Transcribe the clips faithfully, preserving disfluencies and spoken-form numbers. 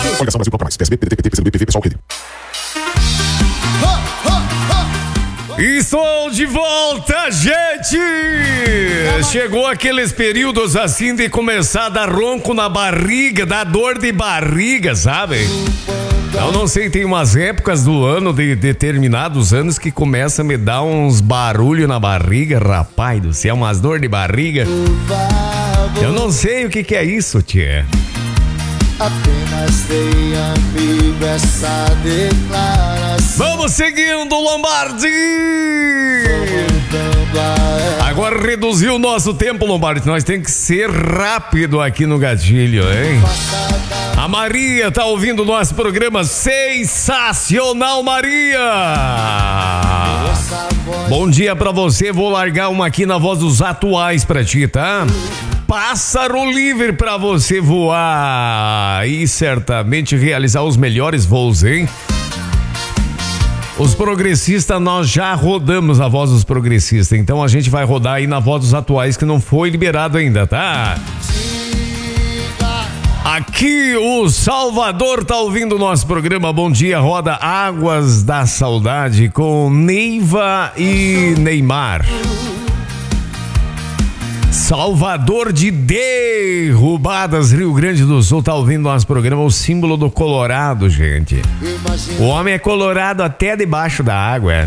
Coligação Brasil Própria Mais. P S B, P D T, P T, P C do B, P V, Pessoal, Rede. Estou de volta, gente! Chegou aqueles períodos assim de começar a dar ronco na barriga, dar dor de barriga, sabe? Eu não sei, tem umas épocas do ano, de determinados anos, que começa a me dar uns barulho na barriga, rapaz do céu, umas dor de barriga. Eu não sei o que que é isso, tia. Apenas dei amigo essa declaração. Vamos seguindo, Lombardi! Agora reduziu o nosso tempo, Lombardi. Nós tem que ser rápido aqui no gatilho, hein? A Maria tá ouvindo o nosso programa. Sensacional, Maria! Bom dia pra você. Vou largar uma aqui na voz dos atuais pra ti, tá? Pássaro livre pra você voar e certamente realizar os melhores voos, hein? Os progressistas, nós já rodamos a voz dos progressistas, então a gente vai rodar aí na voz dos atuais que não foi liberado ainda, tá? Aqui o Salvador tá ouvindo o nosso programa. Bom dia, roda Águas da Saudade com Neiva e Neymar. Salvador de Derrubadas, Rio Grande do Sul, tá ouvindo nosso programa, o símbolo do Colorado, gente. O homem é colorado até debaixo da água.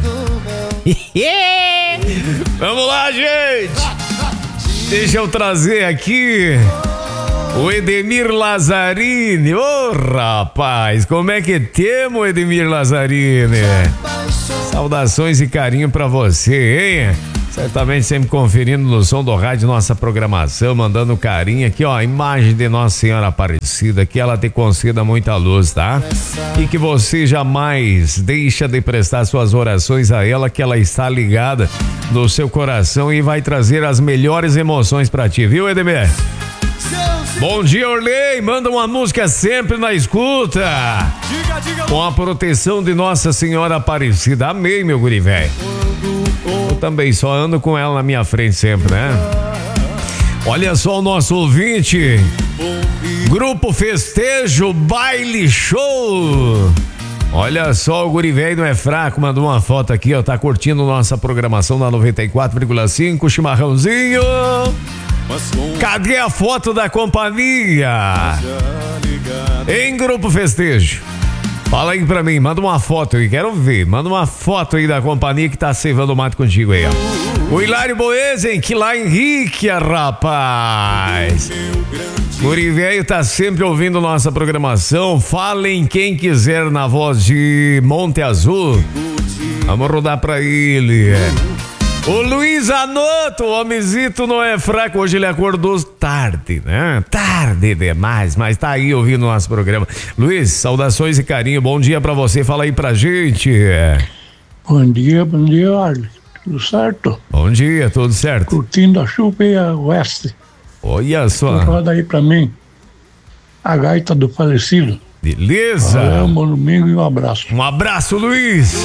Vamos lá, gente. Deixa eu trazer aqui o Edemir Lazzarini. Ô, oh, rapaz, como é que temos, Edemir Lazzarini? Saudações e carinho pra você, hein? Certamente sempre conferindo no som do rádio nossa programação, mandando carinho aqui, ó, a imagem de Nossa Senhora Aparecida, que ela te conceda muita luz, tá? E que você jamais deixa de prestar suas orações a ela, que ela está ligada no seu coração e vai trazer as melhores emoções pra ti, viu, Edemir? Bom dia, Orley, manda uma música sempre na escuta. Diga, diga. Com a proteção de Nossa Senhora Aparecida. Amém, meu guri velho. Eu também só ando com ela na minha frente sempre, né? Olha só o nosso ouvinte. Grupo Festejo Baile Show. Olha só, o guri velho não é fraco, mandou uma foto aqui, ó, tá curtindo nossa programação na noventa e quatro vírgula cinco, chimarrãozinho. Cadê a foto da companhia? Em Grupo Festejo. Fala aí pra mim, manda uma foto aí, quero ver. Manda uma foto aí da companhia que tá cevando o mato contigo aí, ó. O Hilário Boezen, que lá Henrique, rapaz. Guri velho tá sempre ouvindo nossa programação. Falem quem quiser na voz de Monte Azul. Vamos rodar pra ele. O Luiz Anoto, o homenzito não é fraco, hoje ele acordou tarde, né? Tarde demais, mas tá aí ouvindo o nosso programa. Luiz, saudações e carinho, bom dia pra você, fala aí pra gente. Bom dia, bom dia, Arley, tudo certo? Bom dia, tudo certo. Curtindo a chuva e a oeste. Olha só. Roda aí pra mim, a gaita do falecido. Beleza. Valeu, bom domingo e um abraço. Um abraço, Luiz.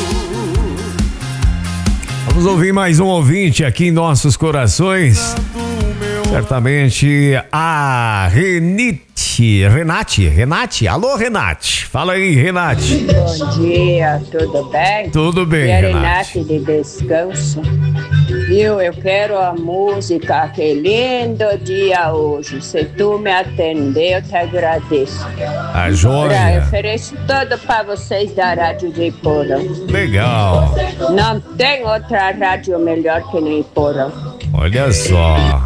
Vamos ouvir mais um ouvinte aqui em nossos corações. Certamente a Renite, Renate, Renate, alô Renate, fala aí Renate. Bom dia, tudo bem? Tudo bem, é Renate. Renate de Descanso. Viu, eu quero a música, que lindo dia hoje, se tu me atender eu te agradeço. A joia. Eu ofereço tudo para vocês da Rádio de Iporã. Legal. Não tem outra rádio melhor que no Iporã. Olha só.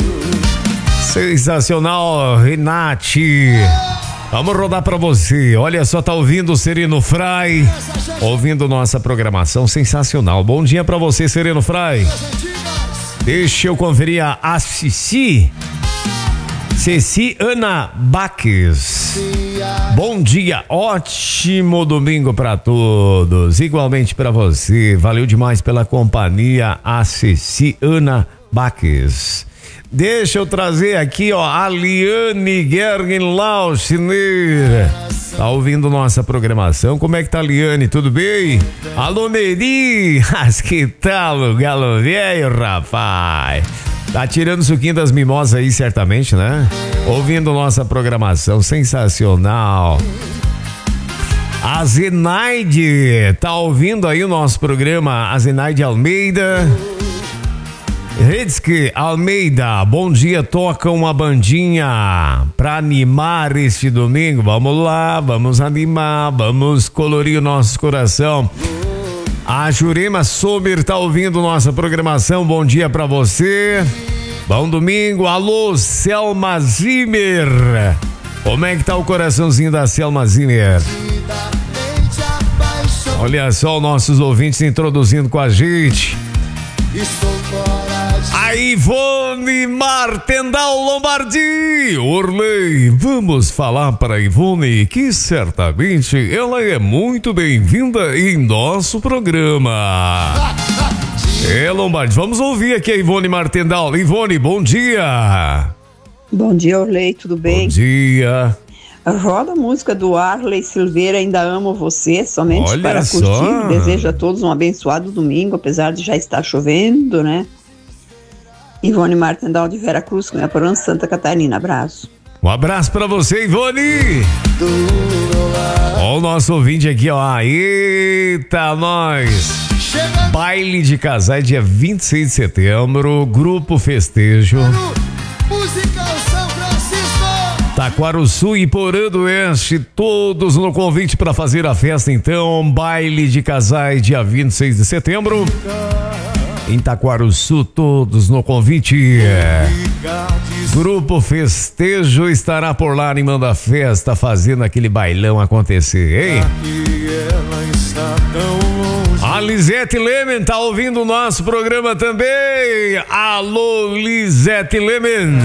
Sensacional, Renate. Vamos rodar pra você. Olha só, tá ouvindo o Sereno Fry, ouvindo nossa programação sensacional. Bom dia pra você, Sereno Fry. Deixa eu conferir a Cici. Cici Ana Baques. Bom dia, ótimo domingo pra todos. Igualmente pra você. Valeu demais pela companhia, a Cici Ana Baques. Deixa eu trazer aqui, ó, a Liane Gergen-Lauschner. Tá ouvindo nossa programação? Como é que tá, Liane? Tudo bem? Alô, Neri! Mas que tal o galo velho, rapaz? Tá tirando suquinho das mimosas aí, certamente, né? Ouvindo nossa programação sensacional. A Zenaide tá ouvindo aí o nosso programa, a Zenaide Almeida. Redsky Almeida, bom dia, toca uma bandinha pra animar este domingo. Vamos lá, vamos animar, vamos colorir o nosso coração. A Jurema Sommer tá ouvindo nossa programação, bom dia pra você. Bom domingo, alô Selma Zimmer. Como é que tá o coraçãozinho da Selma Zimmer? Olha só os nossos ouvintes introduzindo com a gente. A Ivone Martendal Lombardi. Orley, vamos falar para a Ivone que certamente ela é muito bem-vinda em nosso programa. É, Lombardi, vamos ouvir aqui a Ivone Martendal. Ivone, bom dia. Bom dia, Orley, tudo bem? Bom dia. Roda a música do Arley Silveira, Ainda Amo Você, somente Olha para só. curtir. Desejo a todos um abençoado domingo, apesar de já estar chovendo, né? Ivone Martendal de Vera Cruz, Cunhaporã, Santa Catarina. Abraço. Um abraço pra você, Ivone. Ó o nosso ouvinte aqui, ó. Eita, nós. Baile de casais dia vinte e seis de setembro, Grupo Festejo. Musical São Francisco. Taquaruçu e Porã do Oeste, todos no convite para fazer a festa, então. Baile de casais dia vinte e seis de setembro. Em Taquaruçu, todos no convite. Grupo Festejo estará por lá animando a festa, fazendo aquele bailão acontecer, hein? A Lisete Lemen tá ouvindo o nosso programa também. Alô, Lisete Lemen.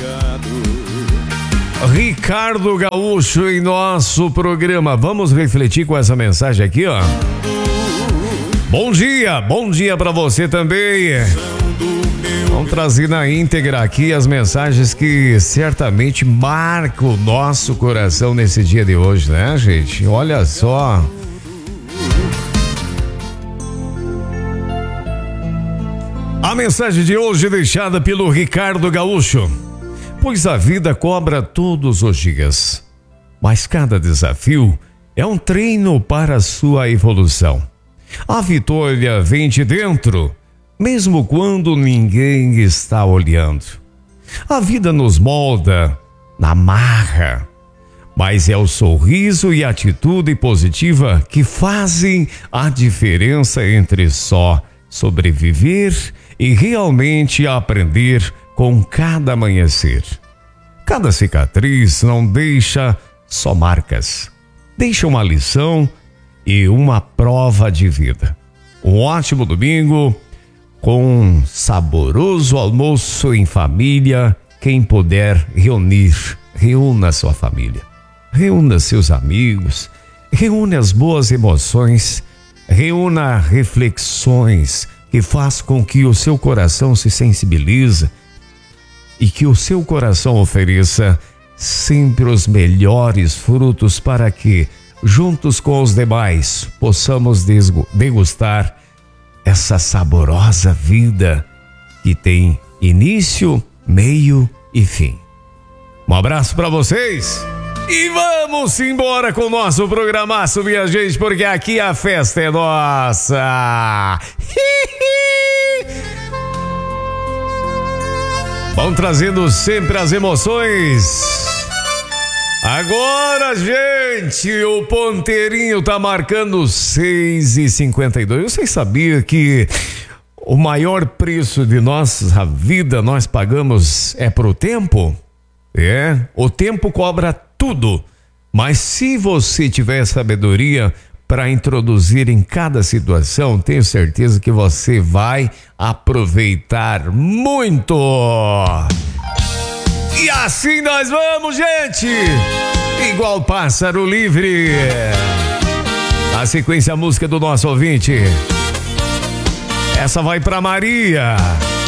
Ricardo Gaúcho em nosso programa. Vamos refletir com essa mensagem aqui, ó. Bom dia, bom dia pra você também. Vamos trazer na íntegra aqui as mensagens que certamente marcam o nosso coração nesse dia de hoje, né, gente? Olha só. A mensagem de hoje é deixada pelo Ricardo Gaúcho. Pois a vida cobra todos os dias, mas cada desafio é um treino para a sua evolução. A vitória vem de dentro, mesmo quando ninguém está olhando. A vida nos molda na marra, mas é o sorriso e a atitude positiva que fazem a diferença entre só sobreviver e realmente aprender com cada amanhecer. Cada cicatriz não deixa só marcas, deixa uma lição e uma prova de vida. Um ótimo domingo com um saboroso almoço em família. Quem puder reunir, reúna sua família, reúna seus amigos, reúna as boas emoções, reúna reflexões que faz com que o seu coração se sensibilize e que o seu coração ofereça sempre os melhores frutos para que, juntos com os demais, possamos degustar essa saborosa vida que tem início, meio e fim. Um abraço para vocês e vamos embora com o nosso programaço, minha gente, porque aqui a festa é nossa. Vão trazendo sempre as emoções. Agora, gente, o ponteirinho tá marcando seis e cinquenta e dois. Vocês sabiam que o maior preço de nossa vida nós pagamos é pro tempo? É, o tempo cobra tudo. Mas se você tiver sabedoria para introduzir em cada situação, tenho certeza que você vai aproveitar muito. E assim nós vamos, gente! Igual pássaro livre. Na sequência, a música do nosso ouvinte. Essa vai pra Maria.